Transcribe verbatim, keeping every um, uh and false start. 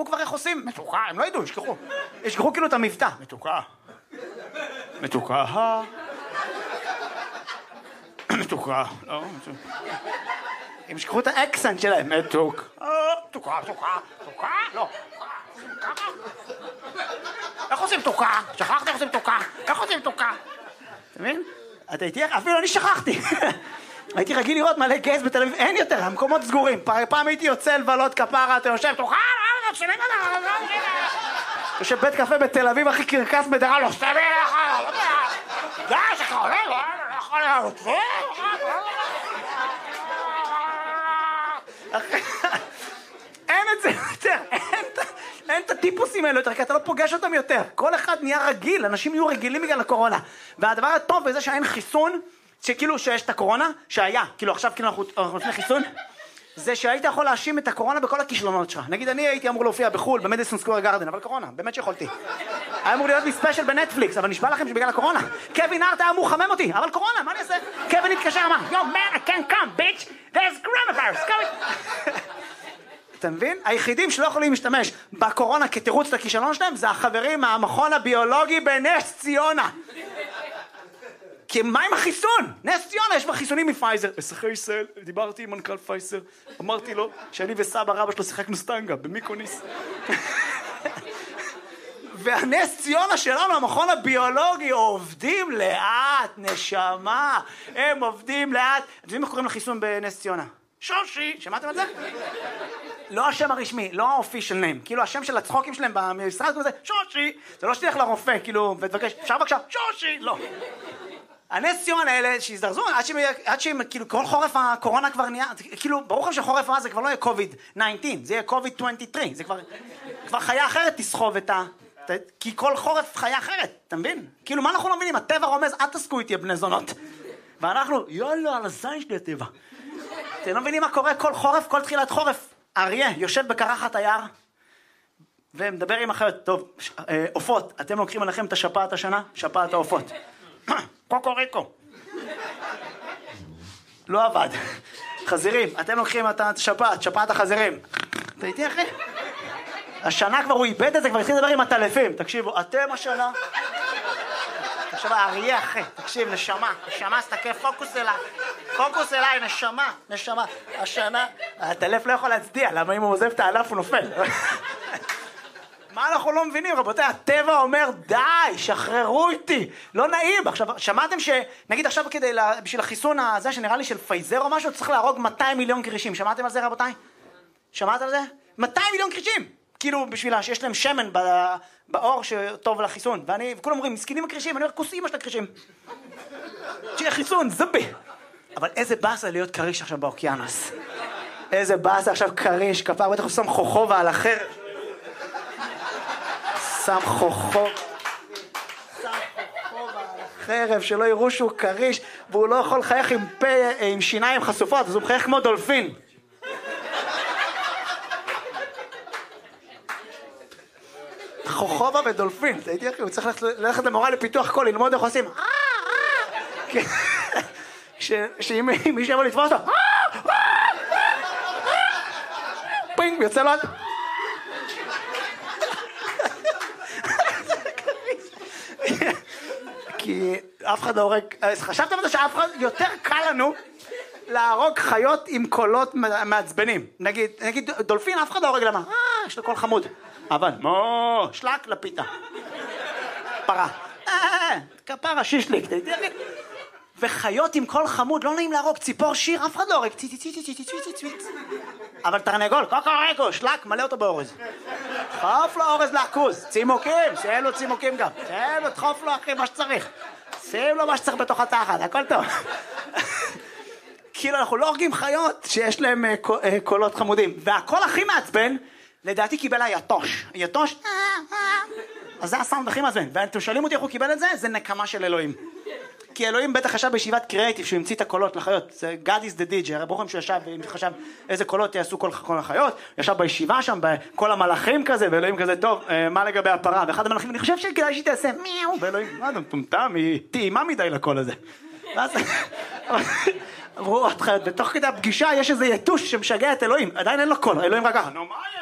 שכחו כבר איך עושים, מתוקה, הם לא ידעו, שכחו. שכחו כאילו את המבטא, מתוקה. מתוקה. מתוקה, לא, הם שכחו את האקסנט שלהם, מתוק. מתוקה, מתוקה, מתוקה, לא. איך עושים מתוקה? שכחת איך עושים מתוקה? איך עושים מתוקה? אתה מבין? אתה איתי, אפילו אני שכחתי. הייתי רגיל לראות מלא גייז בתל אביב, אין יותר, המקומות סגורים. פעם הייתי יוצא לבלות כפרה, אתה יושב, תוכל, יושב בית קפה בתל אביב, הכי קרקס בדרה, לא סתם לך, די, שאתה עולה, לא יכול להיות. אין את זה יותר, אין את הטיפוסים האלה יותר, כי אתה לא פוגש אותם יותר. כל אחד נהיה רגיל, אנשים יהיו רגילים בגלל הקורונה. והדבר הטוב בזה שאין חיסון, שכאילו שיש את הקורונה, שהיה, כאילו עכשיו כאילו אנחנו לפני חיסון, זה שהיית יכול להאשים את הקורונה בכל הכישלונות שלך. נגיד אני הייתי אמור להופיע בחול, במדיסון סקוור גארדן, אבל קורונה, באמת שיכולתי. היה אמור להיות לי ספיישל בנטפליקס, אבל נשבע לכם שבגלל הקורונה. קווין הארט היה אמור לחמם אותי, אבל קורונה, מה אני אעשה? קווין התקשר, אמר, yo man, I can't come, bitch, there's coronavirus, come. אתה מבין? היחידים שלא יכולים להשתמש בקורונה כתירוץ לכישלון שלהם, זה החברים מהמכון הביולוגי בנס ציונה. כי מה עם החיסון? נס ציונה, יש בה חיסונים מפייזר. בשחי ישראל, דיברתי עם מנכ"ל פייזר, אמרתי לו שאני וסבא רבא שלו שיחקנו סטנגה במיקוניס. והנס ציונה שלנו, המכון הביולוגי, עובדים לאט, נשמה. הם עובדים לאט. אתם יודעים איך קוראים לחיסון בנס ציונה? שושי, שמעתם את זה? לא השם הרשמי, לא ה-official name, כאילו השם של הצחוקים שלהם במשרד כזה, שושי, זה לא שתלך לרופא, כאילו, ותבקש, אפשר בבקשה, שושי, לא. הנס ציון האלה שהזדרזו, עד שהם, עד שהם, כאילו, כל חורף הקורונה כבר נהיה, כאילו, ברור לכם שחורף הזה כבר לא יהיה קוביד תשע עשרה, זה יהיה קוביד עשרים ושלוש, זה כבר, כבר חיה אחרת תסחוב את ה... כי כל חורף חיה אחרת, אתה מבין? כאילו, מה אנחנו לא מבינים? הטבע רומז, אל תסקו איתי בני זונות. ואנחנו, יאללה, על הזין שלי הטבע. אתם לא מבינים מה קורה כל חורף, כל תחילת חורף. אריה יושב בקרחת היער ומדבר עם החיות. טוב, עופות, אתם לוקחים עליכם את השפעת השנה? שפעת העופות. קוקוריקו. לא עבד. חזירים, אתם לוקחים את השפעת, שפעת החזירים. אתה איתי אחי? השנה כבר הוא איבד את זה, כבר התחיל לדבר עם הטלפים. תקשיבו, אתם השנה... עכשיו האריה אחי, תקשיב, נשמה, נשמה, סתכל, פוקוס אליי, פוקוס אליי, נשמה, נשמה, השנה, הטלף לא יכול להצדיע, למה אם הוא עוזב את הענף הוא נופל. מה אנחנו לא מבינים, רבותיי, הטבע אומר, די, שחררו איתי, לא נעים. עכשיו, שמעתם שנגיד עכשיו כדי, בשביל החיסון הזה, שנראה לי של פייזר או משהו, צריך להרוג מאתיים מיליון קרישים, שמעתם על זה רבותיי? שמעתם על זה? מאתיים מיליון קרישים! כאילו בשבילה שיש להם שמן באור שטוב לחיסון, ואני, וכולם אומרים, מסכנים הקרישים, אני אומר, כוס אמא של הקרישים. שיהיה חיסון, זבי. אבל איזה באסה להיות קריש עכשיו באוקיינוס. איזה באסה עכשיו קריש, כפר, בטח הוא שם חוכובה על החרב. שם חוכובה. שם חוכובה על החרב, שלא יראו שהוא קריש, והוא לא יכול לחייך עם פה, עם שיניים חשופות, אז הוא מחייך כמו דולפין. חוכובה ודולפין, הייתי אחי, הוא צריך ללכת למורה לפיתוח קול, ללמוד איך עושים. שאם מישהו יבוא לתפוס אותו, פינג, יוצא לו... כי אף אחד לא הורג... חשבתם על זה שאף אחד יותר קל לנו להרוג חיות עם קולות מעצבנים. נגיד דולפין, אף אחד לא הורג למה? אה, יש לו קול חמוד. אבל, מו, שלק לפיתה. פרה. אה, כפרה, שישליק. וחיות עם קול חמוד, לא נעים להרוג. ציפור שיר, אף אחד לא הורג. ציצי, ציצי, ציצי, ציצי, ציצי. אבל תרנגול, קוקוריקו, שלק, מלא אותו באורז. דחוף לו אורז לעכוז. צימוקים, שאין לו צימוקים גם. שאין לו, דחוף לו אחי מה שצריך. שים לו מה שצריך בתוך התחת, הכל טוב. כאילו אנחנו לא הורגים חיות שיש להם קולות חמודים. והקול הכי מעצבן, לדעתי קיבל היתוש. היתוש, אז זה הסאונד הכי מעצבן. ואתם שואלים אותי איך הוא קיבל את זה? זה נקמה של אלוהים. כי אלוהים בטח חשב בישיבת קריאטיב שהוא המציא את הקולות לחיות. זה God is the D J. הרי ברוכם שהוא ישב וחשב איזה קולות יעשו כל, כל החיות. ישב בישיבה שם, בכל המלאכים כזה, ואלוהים כזה, טוב, מה לגבי הפרה? ואחד המלאכים, אני חושב שכדאי שהיא תעשה מיהו. ואלוהים, מה אתה מטומטם? היא טעימה מדי לקול הזה. ואז... אמרו, בתוך כדי הפגישה יש איזה יתוש שמשגע את אלוהים. עדיין אין לו קול. אלוהים רק ככה, נו מה